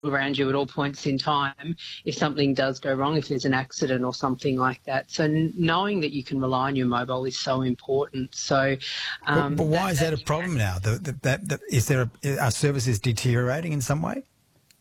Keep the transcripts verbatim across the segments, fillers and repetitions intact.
around you at all points in time if something does go wrong, if there's an accident or something like that. So n- knowing that you can rely on your mobile is so important. So, um, but, but why that, is that a problem now? The, the, that, that, is there a, are services deteriorating in some way?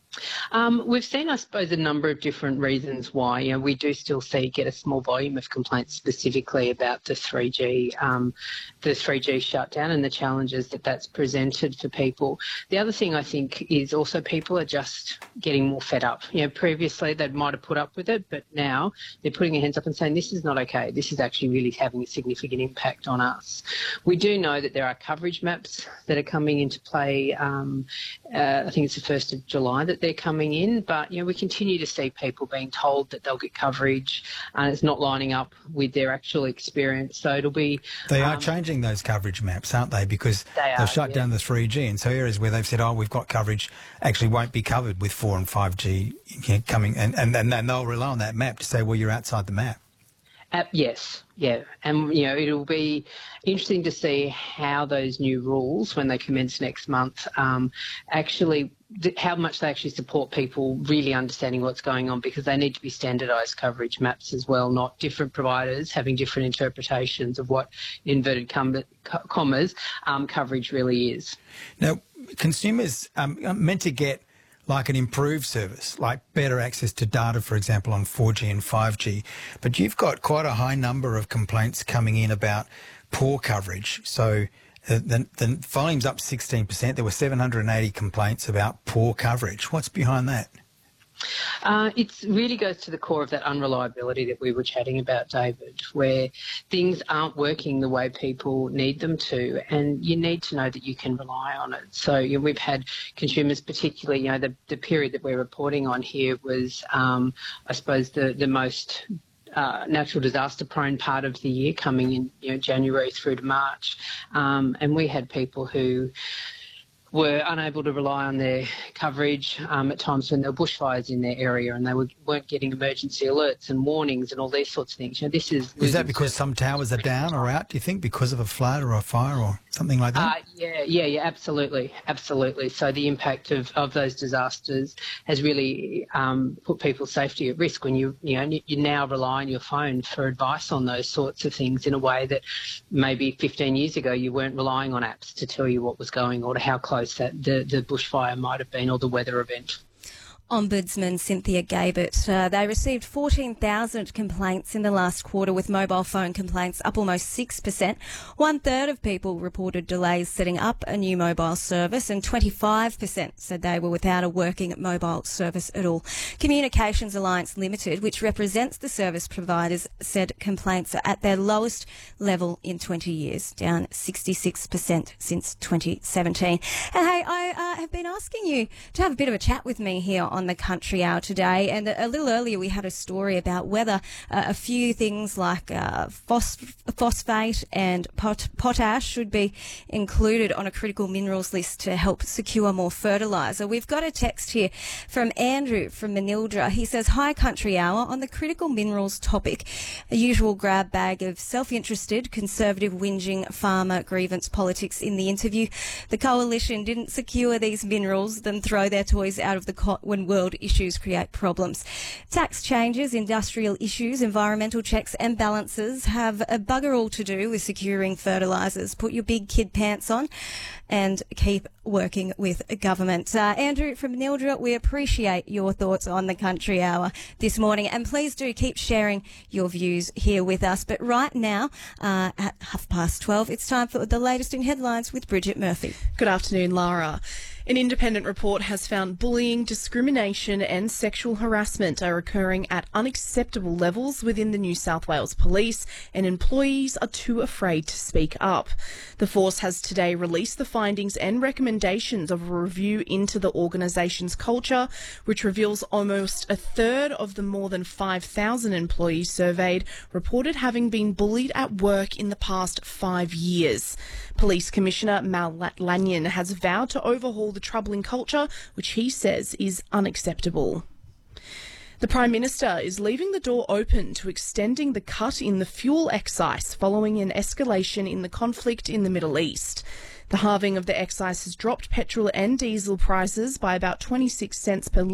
Um, we've seen, I suppose, a number of different reasons why. You know, we do still see get a small volume of complaints specifically about the three G, um, the three G shutdown and the challenges that that's presented for people. The other thing I think is also people are just getting more fed up. You know, previously they might have put up with it, but now they're putting their hands up and saying this is not okay. This is actually really having a significant impact on us. We do know that there are coverage maps that are coming into play. Um, uh, I think it's the first of July that they're coming in, but you know we continue to see people being told that they'll get coverage and it's not lining up with their actual experience. So it'll be they are um, changing those coverage maps, aren't they? Because they they've are, shut yeah. down the three G, and so areas where they've said, "Oh, we've got coverage," actually won't be covered with four and five G coming, and and and then they'll rely on that map to say, "Well, you're outside the map." Uh, yes, yeah, and you know it'll be interesting to see how those new rules, when they commence next month, um, actually th- how much they actually support people really understanding what's going on, because they need to be standardised coverage maps as well, not different providers having different interpretations of what inverted com- commas um, coverage really is. Now, consumers um, are meant to get like an improved service, like better access to data, for example, on four G and five G. But you've got quite a high number of complaints coming in about poor coverage. So uh, the, the volume's up sixteen percent. There were seven hundred eighty complaints about poor coverage. What's behind that? Uh, it really goes to the core of that unreliability that we were chatting about, David, where things aren't working the way people need them to, and you need to know that you can rely on it. So you know, we've had consumers, particularly, you know, the, the period that we're reporting on here was, um, I suppose, the, the most Uh, natural disaster prone part of the year, coming in, you know, January through to March, um, and we had people who were unable to rely on their coverage um, at times when there were bushfires in their area, and they were, weren't getting emergency alerts and warnings and all these sorts of things. You know, this is Is that because some towers are down or out, do you think, because of a flood or a fire or something like that? Uh, yeah, yeah, yeah, absolutely, absolutely. So the impact of, of those disasters has really um, put people's safety at risk when you you know you now rely on your phone for advice on those sorts of things in a way that maybe fifteen years ago you weren't relying on apps to tell you what was going on or how close that the, the bushfire might have been or the weather event. Ombudsman Cynthia Gabert. Uh, they received fourteen thousand complaints in the last quarter, with mobile phone complaints up almost six percent. One third of people reported delays setting up a new mobile service, and twenty-five percent said they were without a working mobile service at all. Communications Alliance Limited, which represents the service providers, said complaints are at their lowest level in twenty years, down sixty-six percent since twenty seventeen. And hey, I uh, have been asking you to have a bit of a chat with me here on the Country Hour today, and a little earlier we had a story about whether uh, a few things like uh, phos- phosphate and pot- potash should be included on a critical minerals list to help secure more fertiliser. We've got a text here from Andrew from Manildra. He says, "Hi Country Hour, on the critical minerals topic, a usual grab bag of self-interested, conservative, whinging farmer grievance politics in the interview. The coalition didn't secure these minerals, then throw their toys out of the cot when world issues create problems. Tax changes, industrial issues, environmental checks and balances have a bugger all to do with securing fertilisers. Put your big kid pants on and keep working with government." Uh, Andrew from Manildra, we appreciate your thoughts on the Country Hour this morning, and please do keep sharing your views here with us. But right now, uh, at half past twelve, it's time for the latest in headlines with Bridget Murphy. Good afternoon, Lara. An independent report has found bullying, discrimination and sexual harassment are occurring at unacceptable levels within the New South Wales Police, and employees are too afraid to speak up. The force has today released the findings and recommendations of a review into the organisation's culture, which reveals almost a third of the more than five thousand employees surveyed reported having been bullied at work in the past five years. Police Commissioner Mal Lanyon has vowed to overhaul the troubling culture, which he says is unacceptable. The Prime Minister is leaving the door open to extending the cut in the fuel excise following an escalation in the conflict in the Middle East. The halving of the excise has dropped petrol and diesel prices by about twenty-six cents per litre.